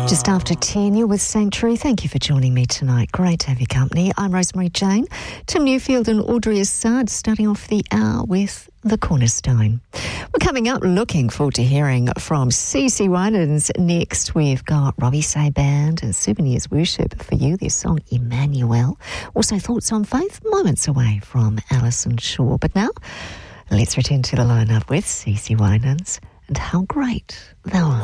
Just after 10, you're with Sanctuary. Thank you for joining me tonight. Great to have your company. I'm Rosemary Jane. Tim Newfield and Audrey Assad starting off the hour with The Cornerstone. We're coming up, looking forward to hearing from CeCe Winans next. We've got Robbie Say Band and Souvenirs Worship for you, their song Emmanuel. Also Thoughts on Faith, moments away from Alison Shaw. But now, let's return to the lineup with CeCe Winans and How Great Thou Art.